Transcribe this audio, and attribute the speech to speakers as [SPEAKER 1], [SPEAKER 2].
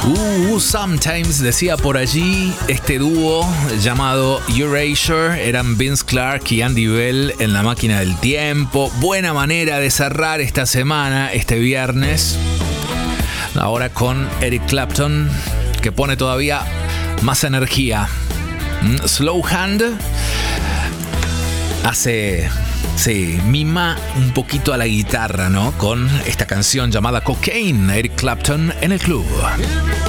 [SPEAKER 1] Sometimes, decía por allí este dúo llamado Erasure. Eran Vince Clarke y Andy Bell en la máquina del tiempo. Buena manera de cerrar esta semana, este viernes. Ahora con Eric Clapton, que pone todavía más energía. Slow Hand hace... sí, mima un poquito a la guitarra, ¿no? Con esta canción llamada Cocaine, Eric Clapton en el club.